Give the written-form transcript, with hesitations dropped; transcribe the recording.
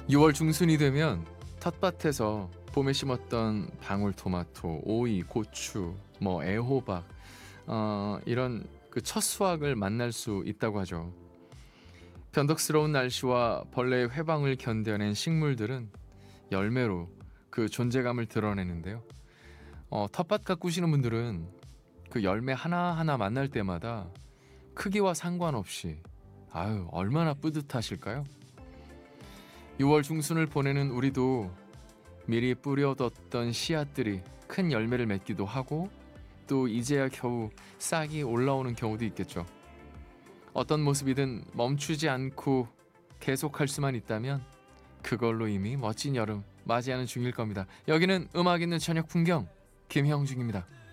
6월 중순이 되면 텃밭에서 봄에 심었던 방울토마토, 오이, 고추, 애호박 이런 그 첫 수확을 만날 수 있다고 하죠. 변덕스러운 날씨와 벌레의 회방을 견뎌낸 식물들은 열매로 그 존재감을 드러내는데요. 텃밭 가꾸시는 분들은 그 열매 하나하나 만날 때마다 크기와 상관없이 아유 얼마나 뿌듯하실까요? 6월 중순을 보내는 우리도 미리 뿌려뒀던 씨앗들이 큰 열매를 맺기도 하고 또 이제야 겨우 싹이 올라오는 경우도 있겠죠. 어떤 모습이든 멈추지 않고 계속할 수만 있다면 그걸로 이미 멋진 여름 맞이하는 중일 겁니다. 여기는 음악 있는 저녁 풍경 김형중입니다.